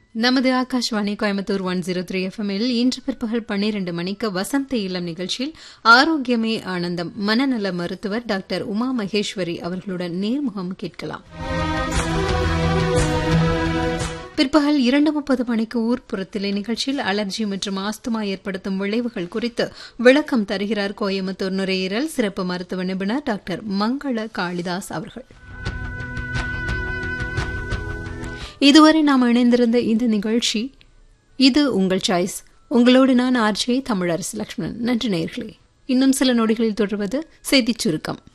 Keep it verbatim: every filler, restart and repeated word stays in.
நமது Akashvani Coimbatore one zero three எஃப்எம்மில் இன்று பிற்பகல் பன்னிரண்டு மணிக்கு வசந்த இளம் நிகழ்ச்சியில் ஆரோக்கியமே ஆனந்தம் மனநல மருத்துவர் டாக்டர் உமா மகேஸ்வரி அவர்களுடன் நேர்முகம் கேட்கலாம். பிற்பகல் இரண்டு முப்பது மணிக்கு ஊர்ப்புறத்திலே நிகழ்ச்சியில் அலர்ஜி மற்றும் ஆஸ்துமா ஏற்படுத்தும் விளைவுகள் குறித்து விளக்கம் தருகிறார் கோயம்புத்தூர் நுரையீரல் சிறப்பு மருத்துவ நிபுணர் டாக்டர் மங்கள காளிதாஸ் அவர்கள். இதுவரை நாம் இணைந்திருந்த இந்த நிகழ்ச்சி இது உங்கள் சாய்ஸ். உங்களோடு நான் ஆர்ஜே தமிழரசு லட்சுமணன். நன்றி நேயர்களே. இன்னும் சில நொடிகளில் தொடர்வது செய்திச் சுருக்கம்.